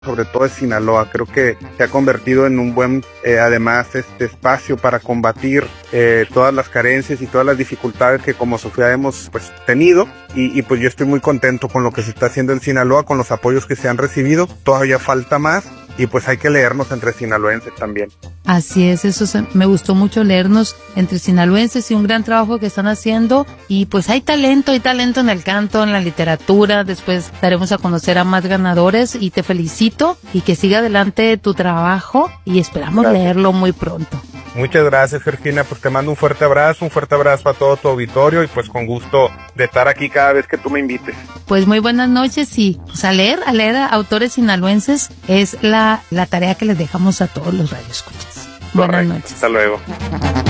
sobre todo de Sinaloa. Creo que se ha convertido en un buen, además, espacio para combatir todas las carencias y todas las dificultades que como sociedad hemos tenido, y pues yo estoy muy contento con lo que se está haciendo en Sinaloa, con los apoyos que se han recibido. Todavía falta más, y pues hay que leernos entre sinaloenses también. Así es, me gustó mucho leernos entre sinaloenses y un gran trabajo que están haciendo, y pues hay talento en el canto, en la literatura. Después daremos a conocer a más ganadores y te felicito y que siga adelante tu trabajo y esperamos leerlo muy pronto. Muchas gracias, Georgina, pues te mando un fuerte abrazo a todo tu auditorio, y pues con gusto de estar aquí cada vez que tú me invites. Pues muy buenas noches, y pues a leer a autores sinaloenses es la tarea que les dejamos a todos los radioescuchas. Buenas noches. Hasta luego.